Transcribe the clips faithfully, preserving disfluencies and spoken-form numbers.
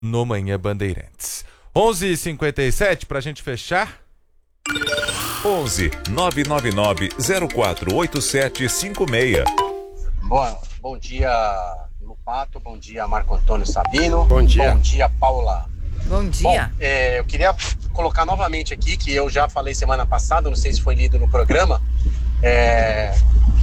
no Manhã Bandeirantes. onze e cinquenta e sete pra gente fechar. onze nove nove nove zero quatro oito sete cinco seis. Bom, bom dia, Lupato. Bom dia, Marco Antônio Sabino. Bom dia. Bom dia, Paula. Bom dia. Bom, é, eu queria colocar novamente aqui, que eu já falei semana passada, não sei se foi lido no programa, é,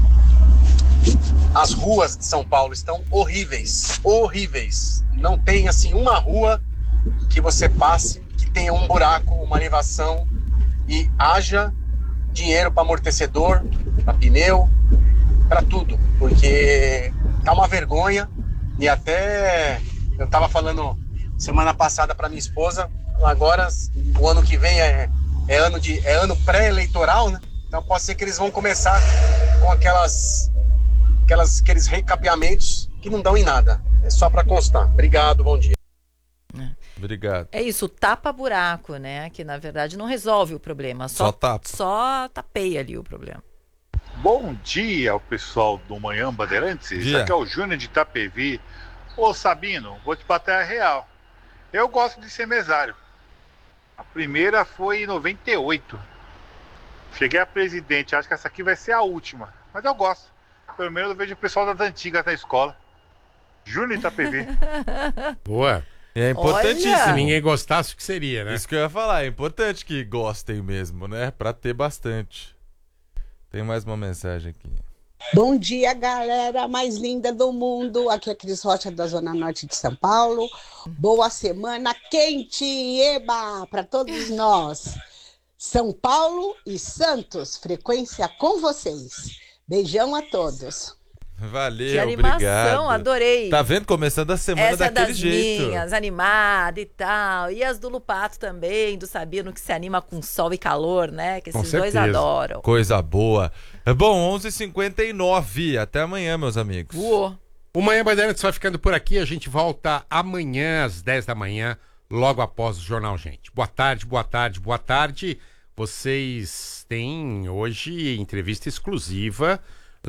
as ruas de São Paulo estão horríveis, horríveis. Não tem, assim, uma rua que você passe que tenha um buraco, uma elevação e haja dinheiro para amortecedor, para pneu, para tudo, porque tá uma vergonha. E até eu tava falando semana passada para minha esposa, agora o ano que vem é, é ano de é ano pré-eleitoral, né? Então pode ser que eles vão começar com aquelas, aquelas aqueles recapeamentos que não dão em nada. É só para constar. Obrigado, bom dia. Obrigado. É isso, tapa buraco, né? Que na verdade não resolve o problema, só, Só tapa. Só tapeia ali o problema. Bom dia ao pessoal do Manhã Bandeirantes. Dia. Aqui é o Júnior de Itapevi. Ô Sabino, vou te bater a real. Eu gosto de ser mesário. A primeira foi em noventa e oito. Cheguei a presidente, acho que essa aqui vai ser a última. Mas eu gosto. Pelo menos eu vejo o pessoal das antigas na escola. Júnior de Itapevi. Boa. É importantíssimo. Olha! Se ninguém gostasse, o que seria, né? Isso que eu ia falar, é importante que gostem mesmo, né? Pra ter bastante. Tem mais uma mensagem aqui. Bom dia, galera mais linda do mundo. Aqui é Cris Rocha, da Zona Norte de São Paulo. Boa semana quente, eba, para todos nós. São Paulo e Santos, frequência com vocês. Beijão a todos. Valeu, Que animação, obrigado. adorei. Tá vendo? Começando a semana Essa é daquele das jeito. minhas, animada e tal. E as do Lupato também, do Sabino, que se anima com sol e calor, né? Que Com esses dois certeza. adoram. Coisa boa. Bom, onze e cinquenta e nove. Até amanhã, meus amigos. Uou. O Manhã Bandeirantes vai ficando por aqui. A gente volta amanhã às dez da manhã, logo após o Jornal Gente. Boa tarde, boa tarde, boa tarde. Vocês têm hoje entrevista exclusiva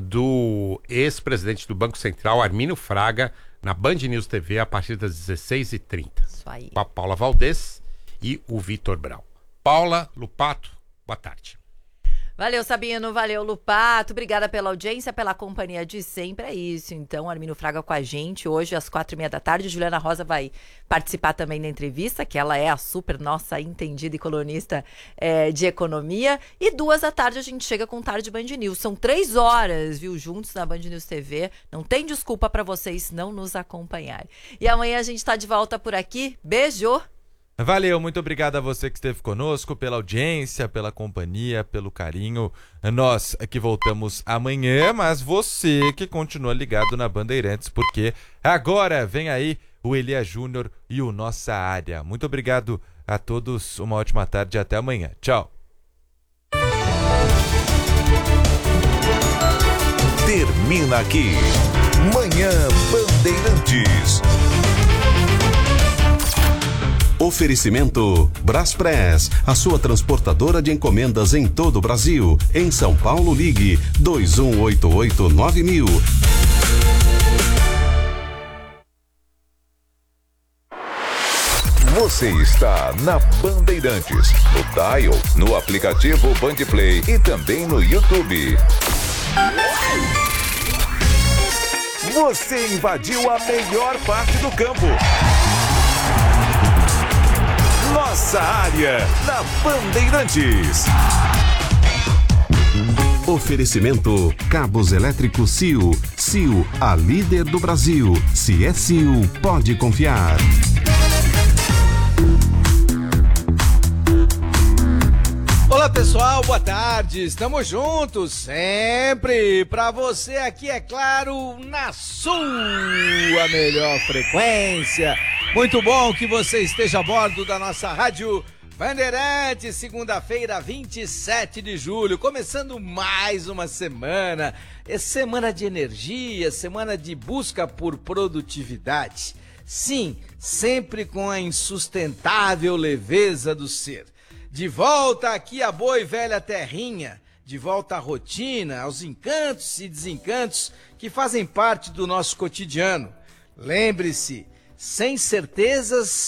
do ex-presidente do Banco Central, Armínio Fraga, na Band News T V a partir das dezesseis e trinta. Isso aí. Com a Paula Valdez e o Vitor Brau. Paula, Lupato, boa tarde. Valeu, Sabino, valeu, Lupato, obrigada pela audiência, pela companhia de sempre, é isso. Então, Armínio Fraga com a gente hoje às quatro e meia da tarde. Juliana Rosa vai participar também da entrevista, que ela é a super nossa entendida e colunista é, de economia. E duas da tarde a gente chega com Tarde Band News. São três horas, viu, juntos na Band News T V. Não tem desculpa para vocês não nos acompanharem. E amanhã a gente tá de volta por aqui. Beijo! Valeu, muito obrigado a você que esteve conosco, pela audiência, pela companhia, pelo carinho. Nós que voltamos amanhã, mas você que continua ligado na Bandeirantes, porque agora vem aí o Elia Júnior e o Nossa Área. Muito obrigado a todos, uma ótima tarde e até amanhã. Tchau. Termina aqui. Manhã Bandeirantes. Oferecimento Braspress, a sua transportadora de encomendas em todo o Brasil. Em São Paulo, ligue dois um oito oito nove mil. Você está na Bandeirantes, no Dial, no aplicativo Bandplay e também no YouTube. Você invadiu a melhor parte do campo. Nossa Área, na Bandeirantes. Oferecimento Cabos Elétricos C I O. C I O, a líder do Brasil. Se é C I O, pode confiar. Olá pessoal, boa tarde, estamos juntos sempre pra você aqui, é claro, na sua melhor frequência. Muito bom que você esteja a bordo da nossa rádio Bandeirantes, segunda-feira, vinte e sete de julho, começando mais uma semana, é semana de energia, semana de busca por produtividade. Sim, sempre com a insustentável leveza do ser. De volta aqui a boa e velha terrinha, de volta à rotina, aos encantos e desencantos que fazem parte do nosso cotidiano. Lembre-se, sem certezas